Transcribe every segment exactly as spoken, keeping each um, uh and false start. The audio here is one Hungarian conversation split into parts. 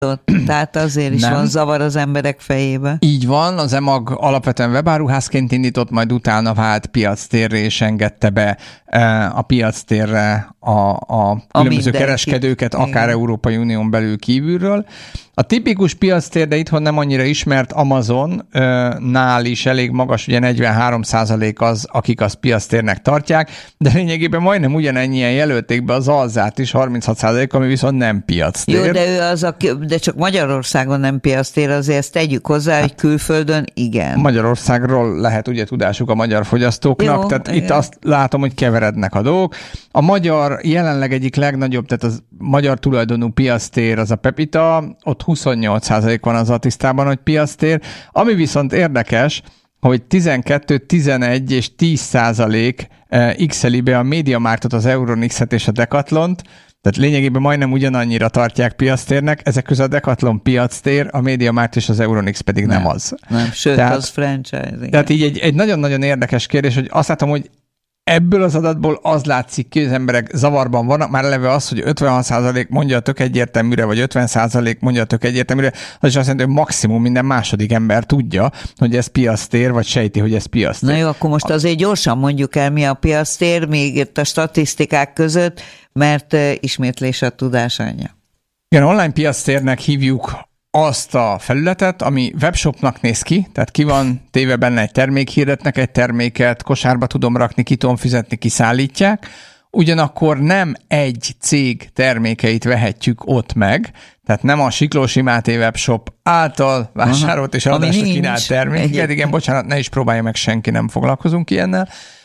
Tehát azért is nem. Van zavar az emberek fejébe. Így van, az EMAG alapvetően webáruházként indított, majd utána vált piactérre, és engedte be a piactérre a, a különböző kereskedőket, akár igen. Európai Unión belül kívülről. A tipikus piactér, de itthon nem annyira ismert, Amazonnál is elég magas, ugye negyvenhárom százalék az, akik azt piactérnek tartják, de lényegében majdnem ugyanennyien jelölték be az Alzát is, harminchat százalék, ami viszont nem piactér. Jó, de ő az, a, de csak Magyarországon nem piactér, azért ezt tegyük hozzá, hát, hogy külföldön igen. Magyarországról lehet ugye tudásuk a magyar fogyasztóknak, jó, tehát igen. Itt azt látom, hogy keverednek a dolgok. A magyar jelenleg egyik legnagyobb, tehát az magyar tulajdonú piactér az a Pepita, ott huszonnyolc százalék van az a tisztában, hogy piactér. Ami viszont érdekes, hogy tizenkettő, tizenegy és tíz százalék x-eli be a MediaMarktot, az Euronixet és a Decathlont, tehát lényegében majdnem ugyanannyira tartják piactérnek, ezek közül a Decathlon piactér, a MediaMarkt és az Euronix pedig nem, nem az. Nem, sőt, tehát, az franchise. Igen. Tehát így egy, egy nagyon-nagyon érdekes kérdés, hogy azt látom, hogy ebből az adatból az látszik ki, hogy az emberek zavarban vannak, már eleve az, hogy ötvenhat százalék mondja a tök egyértelműre, vagy ötven százalék mondja a tök egyértelműre, az is azt jelenti, hogy maximum minden második ember tudja, hogy ez piactér, vagy sejti, hogy ez piactér. Na jó, akkor most azért gyorsan mondjuk el, mi a piactér, még itt a statisztikák között, mert ismétlés a tudás anyja. Igen, online piactérnek hívjuk azt a felületet, ami webshopnak néz ki, tehát ki van téve benne egy termék, hirdetnek egy terméket, kosárba tudom rakni, ki tudom fizetni, kiszállítják, ugyanakkor nem egy cég termékeit vehetjük ott meg, tehát nem a Siklósi Máté webshop által vásárolt és eladásra kínált terméket, igen, bocsánat, ne is próbálja meg senki, nem foglalkozunk ilyennel,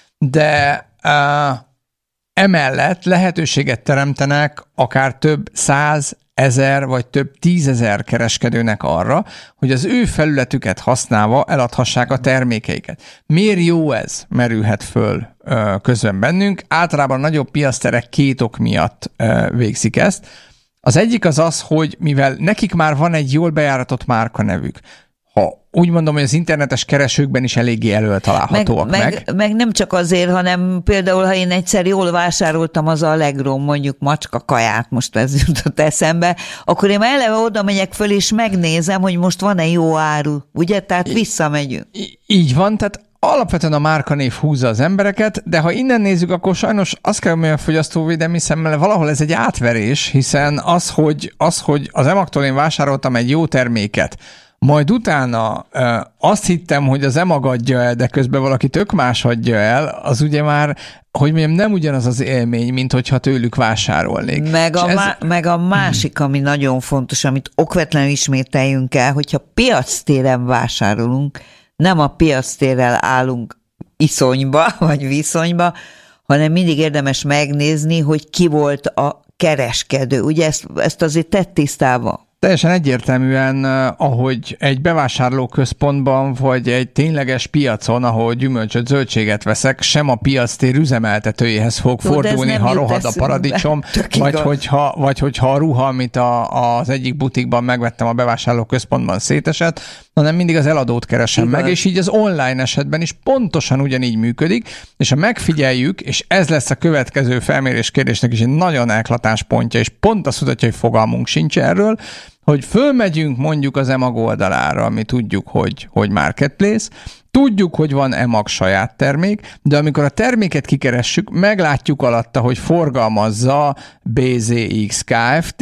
de uh, emellett lehetőséget teremtenek akár több száz, ezer vagy több tízezer kereskedőnek arra, hogy az ő felületüket használva eladhassák a termékeiket. Miért jó ez? Merülhet föl ö, közben bennünk. Általában nagyobb piacterek két ok miatt ö, végzik ezt. Az egyik az az, hogy mivel nekik már van egy jól bejáratott márkanevük, ha úgy mondom, hogy az internetes keresőkben is eléggé előtalálhatóak meg. Meg, meg. meg nem csak azért, hanem például, ha én egyszer jól vásároltam az Allegro, mondjuk macska kaját, most ez jutott eszembe, akkor én eleve oda megyek föl, és megnézem, hogy most van-e jó áru, ugye? Tehát visszamegyünk. Í- így van, tehát alapvetően a márkanév húzza az embereket, de ha innen nézzük, akkor sajnos azt kell, hogy a fogyasztóvédelmi szemmel valahol ez egy átverés, hiszen az, hogy az, hogy az emagtól én vásároltam egy jó terméket, majd utána e, azt hittem, hogy az emag adja el, de közben valaki tök más adja el, az ugye már, hogy mondjam, nem ugyanaz az élmény, mint hogyha tőlük vásárolnék. Meg, a, ez... má, meg a másik, ami nagyon fontos, amit okvetlenül ismételjünk el, hogyha piactéren vásárolunk, nem a piactérrel állunk iszonyba, vagy viszonyba, hanem mindig érdemes megnézni, hogy ki volt a kereskedő. Ugye ezt, ezt azért tett tisztába. Teljesen egyértelműen, ahogy egy bevásárlóközpontban, vagy egy tényleges piacon, ahol gyümölcsöt, zöldséget veszek, sem a piactér üzemeltetőjéhez fog Jó, fordulni, ha rohad a paradicsom, vagy hogyha, vagy hogyha a ruha, amit a, az egyik butikban megvettem a bevásárlóközpontban szétesett, hanem mindig az eladót keresem Igen. meg, és így az online esetben is pontosan ugyanígy működik, és ha megfigyeljük, és ez lesz a következő felmérés kérdésnek is egy nagyon eklatáns pontja, és pont azt mutatja, hogy fogalmunk sincs erről, hogy fölmegyünk mondjuk az emag oldalára, ami tudjuk, hogy, hogy marketplace, tudjuk, hogy van emag saját termék, de amikor a terméket kikeressük, meglátjuk alatta, hogy forgalmazza bé zé iksz Kft.,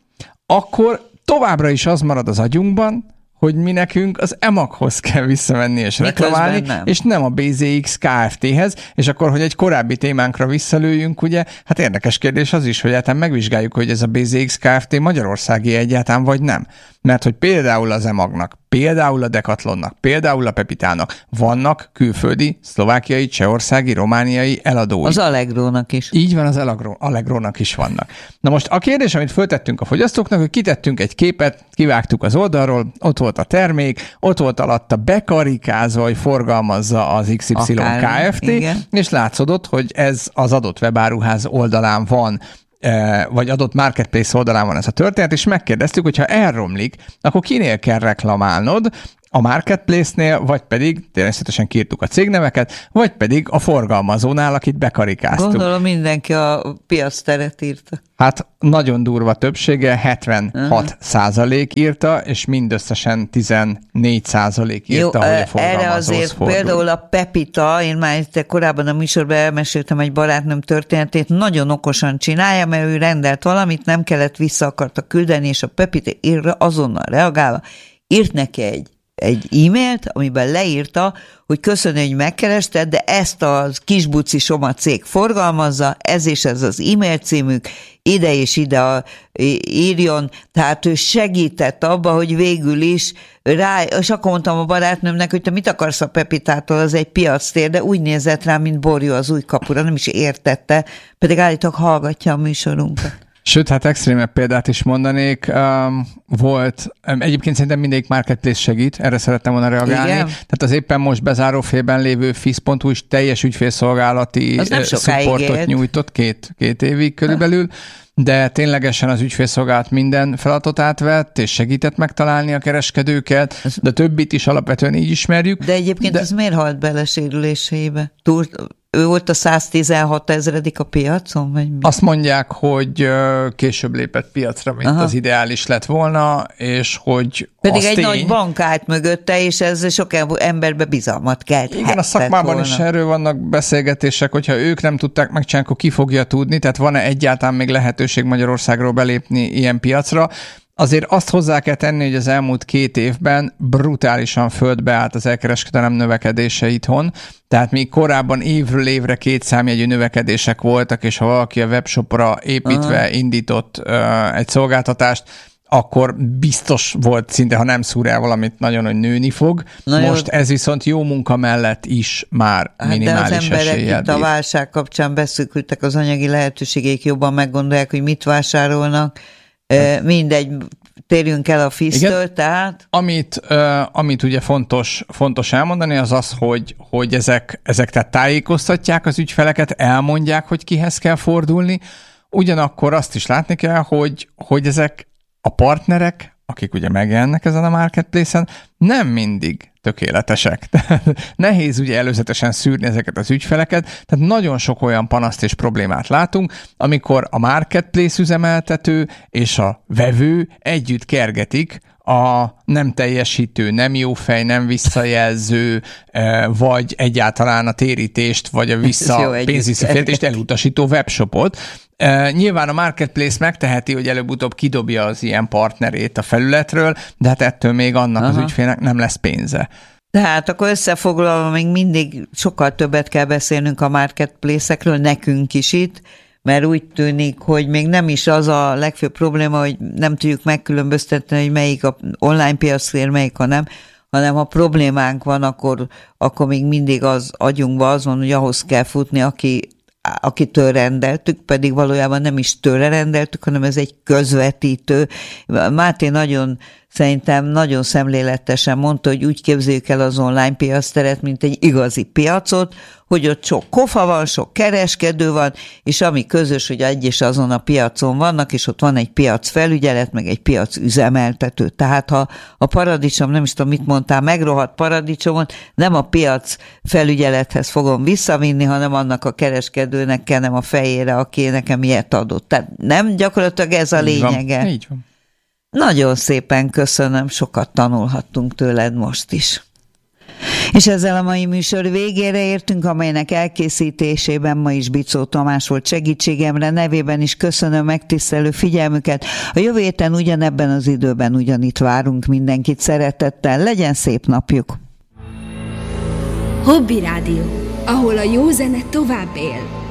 akkor továbbra is az marad az agyunkban, hogy mi nekünk az emaghoz kell visszamenni és reklamálni, nem. és nem a bé zé iksz Kft-hez, és akkor, hogy egy korábbi témánkra visszalőjünk, ugye, hát érdekes kérdés az is, hogy hát megvizsgáljuk, hogy ez a bé zé iksz Kft. Magyarországi egyáltalán, vagy nem. Mert hogy például az emagnak, például a Decathlonnak, például a Pepitának vannak külföldi, szlovákiai, csehországi, romániai eladói. Az Allegrónak is. Így van, az Allegrónak is vannak. Na most a kérdés, amit föltettünk a fogyasztóknak, hogy kitettünk egy képet, kivágtuk az oldalról, ott volt a termék, ott volt alatta bekarikázva, hogy forgalmazza az iksz ipszilon Kft., igen. és látszódott, hogy ez az adott webáruház oldalán van, vagy adott marketplace oldalán van ez a történet, és megkérdeztük, hogy ha elromlik, akkor kinél kell reklamálnod, a marketplace-nél, vagy pedig természetesen kiírtuk a cégneveket, vagy pedig a forgalmazónál, akit bekarikáztuk. Gondolom mindenki a piacteret írta. Hát nagyon durva többsége, hetvenhat százalék uh-huh. írta, és mindösszesen tizennégy százalék írta, jó, hogy a forgalmazóhoz erre azért fordul. Például a Pepita, én már itt korábban a műsorban elmeséltem egy barátnőm történetét, nagyon okosan csinálja, mert ő rendelt valamit, nem kellett, vissza akarta küldeni, és a Pepita írra azonnal reagálva, írt neki egy egy e-mailt, amiben leírta, hogy köszönöm, hogy megkerested, de ezt a kisbuci Soma cég forgalmazza, ez és ez az e-mail címük, ide és ide a, írjon, tehát ő segített abba, hogy végül is rá, és akkor mondtam a barátnőmnek, hogy te mit akarsz a Pepitától, az egy piactér, de úgy nézett rá, mint borjú az új kapura, nem is értette, pedig állítólag hallgatja a műsorunkat. Sőt, hát extrémebb példát is mondanék. Um, volt, um, egyébként szerintem mindegyik marketplace segít, erre szerettem volna reagálni. Igen? Tehát az éppen most bezárófélben lévő fisz pont hu is teljes ügyfélszolgálati supportot nyújtott két, két évig körülbelül, de ténylegesen az ügyfélszolgálat minden feladatot átvett, és segített megtalálni a kereskedőket, de többit is alapvetően így ismerjük. De egyébként de... ez miért halt bele sérüléseibe? Túl... Ő volt a száztizenhat ezredik a piacon? Vagy mi? Azt mondják, hogy később lépett piacra, mint Aha. az ideális lett volna, és hogy pedig egy tény... nagy bank állt mögötte, és ez sok emberbe bizalmat kelt. Igen, a szakmában volna. Is erről vannak beszélgetések, hogyha ők nem tudták megcsinálni, akkor ki fogja tudni, tehát van-e egyáltalán még lehetőség Magyarországról belépni ilyen piacra. Azért azt hozzá kell tenni, hogy az elmúlt két évben brutálisan földbe állt az elkereskedelem növekedése itthon, tehát még korábban évről évre két számjegyű növekedések voltak, és ha valaki a webshopra építve Aha. indított uh, egy szolgáltatást, akkor biztos volt szinte, ha nem szúr el valamit nagyon, hogy nőni fog. Na most jó. Ez viszont jó munka mellett is már hát minimális eséllyel. De az emberek itt a válság kapcsán beszűkültek az anyagi lehetőségeik, jobban meggondolják, hogy mit vásárolnak. Mindegy, térjünk el a fisztől, tehát... Amit, uh, amit ugye fontos, fontos elmondani, az az, hogy, hogy ezek, ezek tehát tájékoztatják az ügyfeleket, elmondják, hogy kihez kell fordulni, ugyanakkor azt is látni kell, hogy, hogy ezek a partnerek, akik ugye megjelennek ezen a marketplace-en, nem mindig tökéletesek. Nehéz ugye előzetesen szűrni ezeket az ügyfeleket, tehát nagyon sok olyan panaszt és problémát látunk, amikor a marketplace üzemeltető és a vevő együtt kergetik a nem teljesítő, nem jó fej, nem visszajelző, vagy egyáltalán a térítést, vagy a vissza pénzvisszatérítést elutasító webshopot. Nyilván a marketplace megteheti, hogy előbb-utóbb kidobja az ilyen partnerét a felületről, de hát ettől még annak Aha. az ügyfélnek nem lesz pénze. Tehát akkor összefoglalva még mindig sokkal többet kell beszélnünk a marketplace-ekről, nekünk is itt, mert úgy tűnik, hogy még nem is az a legfőbb probléma, hogy nem tudjuk megkülönböztetni, hogy melyik a online piactér, melyik a nem, hanem ha problémánk van, akkor, akkor még mindig az agyunkban az van, hogy ahhoz kell futni, aki akitől rendeltük, pedig valójában nem is tőle rendeltük, hanem ez egy közvetítő. Máté nagyon, szerintem nagyon szemléletesen mondta, hogy úgy képzeljük el az online piacteret, mint egy igazi piacot, hogy ott sok kofa van, sok kereskedő van, és ami közös, hogy egy és azon a piacon vannak, és ott van egy piacfelügyelet, meg egy piac üzemeltető. Tehát ha a paradicsom, nem is tudom, mit mondtál, megrohadt paradicsomot, nem a piac felügyelethez fogom visszavinni, hanem annak a kereskedőnek kellem a fejére, aki nekem ilyet adott. Tehát nem gyakorlatilag ez a lényege. Van. Így van. Nagyon szépen köszönöm, sokat tanulhattunk tőled most is. És ezzel a mai műsor végére értünk, amelynek elkészítésében ma is Bicó Tamás volt segítségemre, nevében is köszönöm megtisztelő figyelmüket. A jövő héten ugyanebben az időben ugyanitt várunk mindenkit szeretettel. Legyen szép napjuk! Hobby Rádió, ahol a jó zene tovább él.